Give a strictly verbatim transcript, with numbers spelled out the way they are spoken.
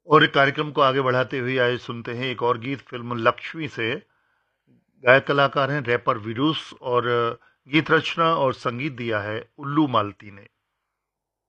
और कार्यक्रम को आगे बढ़ाते हुए आइए सुनते हैं एक और गीत फिल्म लक्ष्मी से। गायक कलाकार हैं रैपर विरुस और गीत रचना और संगीत दिया है उल्लू मालती ने।